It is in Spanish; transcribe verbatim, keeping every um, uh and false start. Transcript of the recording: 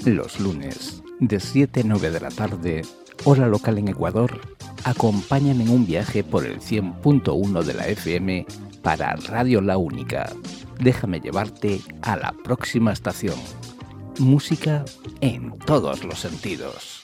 Los lunes, de siete a nueve de la tarde, hora local en Ecuador, acompañan en un viaje por el cien punto uno de la F M para Radio La Única. Déjame llevarte a la próxima estación. Música en todos los sentidos.